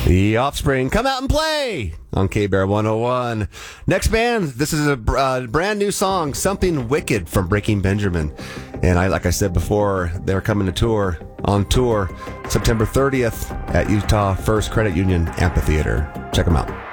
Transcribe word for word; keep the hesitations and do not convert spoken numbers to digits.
The Offspring, come out and play on K-Bear one oh one. Next band, this is a uh, brand new song, Something Wicked from Breaking Benjamin. And I, like I said before, they're coming to tour, on tour, September thirtieth at Utah First Credit Union Amphitheater. Check them out.